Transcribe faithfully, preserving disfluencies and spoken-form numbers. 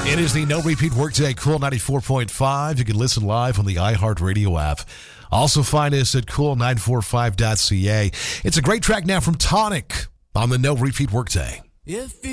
It is the No Repeat Workday Cool ninety-four point five. You can listen live on the iHeartRadio app. Also find us at cool nine forty-five dot c a. It's a great track now from Tonic on the No Repeat Workday. If